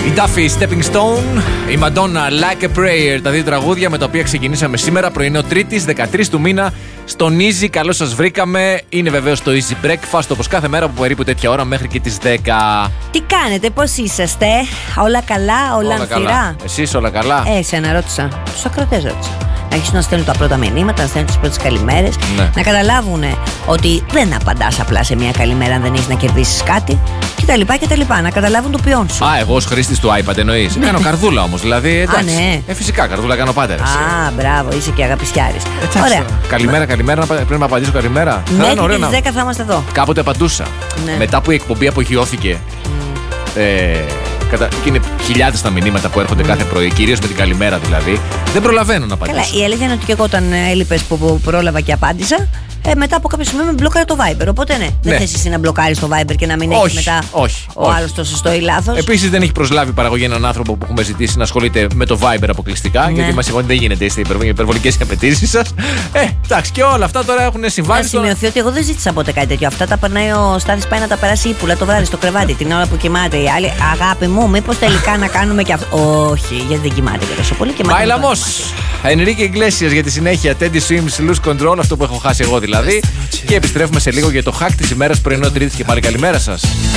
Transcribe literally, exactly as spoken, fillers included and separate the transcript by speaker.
Speaker 1: Η Duffy, Stepping Stone, η Madonna, Like a Prayer, τα δύο τραγούδια με τα οποία ξεκινήσαμε σήμερα, πρωινό Τρίτης, δεκατρείς του μήνα, στον Easy. Καλώς σας βρήκαμε. Είναι βεβαίως το Easy Breakfast, όπως κάθε μέρα από περίπου τέτοια ώρα μέχρι και τις δέκα.
Speaker 2: Τι κάνετε, πώς είσαστε, όλα καλά, όλα, όλα αμφιρά.
Speaker 1: Εσείς όλα καλά.
Speaker 2: Ε, εσένα ρώτησα. Τους ακροατές ρώτησα. Να αρχίσουν να στέλνουν τα πρώτα μηνύματα, να στέλνουν τις πρώτες καλημέρες.
Speaker 1: Ναι.
Speaker 2: Να καταλάβουν ότι δεν απαντάς απλά σε μια καλημέρα αν δεν έχεις να κερδίσεις κάτι. Κτλ. κτλ. Να καταλάβουν το ποιόν σου.
Speaker 1: Α, εγώ ως χρήστης του iPad εννοείς.
Speaker 2: Ναι.
Speaker 1: Κάνω καρδούλα όμως, δηλαδή. Εντάξει.
Speaker 2: Α, ναι.
Speaker 1: Ε, φυσικά, καρδούλα κάνω πάντερας.
Speaker 2: Α, μπράβο, είσαι και αγαπησιάρης. Ωραία.
Speaker 1: Καλημέρα, καλημέρα, πρέπει να απαντήσω καλημέρα.
Speaker 2: Μέχρι τις δέκα θα είμαστε εδώ.
Speaker 1: Κάποτε απαντούσα.
Speaker 2: Ναι.
Speaker 1: Μετά που η εκπομπή απογειώθηκε. Mm. Ε, Κατα... Και είναι χιλιάδες τα μηνύματα που έρχονται mm. κάθε πρωί, κυρίως με την καλημέρα δηλαδή. Δεν προλαβαίνω να απαντήσω.
Speaker 2: Καλά, η αλήθεια είναι ότι και εγώ όταν έλειπες που πρόλαβα και απάντησα, ε, μετά από κάποιο σημείο με μπλοκάρει το Viber. Οπότε ναι, δεν
Speaker 1: ναι.
Speaker 2: θες εσύ να μπλοκάρεις το Viber και να μην έχει μετά
Speaker 1: όχι,
Speaker 2: ο
Speaker 1: όχι.
Speaker 2: άλλος το σωστό ή λάθος.
Speaker 1: Επίσης δεν έχει προσλάβει παραγωγή έναν άνθρωπο που έχουμε ζητήσει να ασχολείται με το Viber αποκλειστικά. Ναι. Γιατί μας είπαν ότι δεν γίνεται, είστε υπερβολικές οι απαιτήσεις σας. Ε, εντάξει, και όλα αυτά τώρα έχουν συμβάλει.
Speaker 2: Να σημειωθεί ότι εγώ δεν ζήτησα ποτέ κάτι τέτοιο. Αυτά τα περνάει ο Στάθης, πάει να τα περάσει ύπουλα το βράδυ στο κρεβάτι την ώρα που κοιμάται. Η άλλη, αγάπη μου, μήπως τελικά να κάνουμε και αυτό. Όχι, γιατί δεν κοιμάται και τόσο πολύ.
Speaker 1: Μπάιλαμος. Ενρίκε Iglesias για τη συνέχεια. Teddy Swims, Lose Control, αυτό που έχω χάσει εγώ δηλαδή. Και επιστρέφουμε σε λίγο για το hack της ημέρας πρωινό Τρίτης και πάλι καλημέρα σας.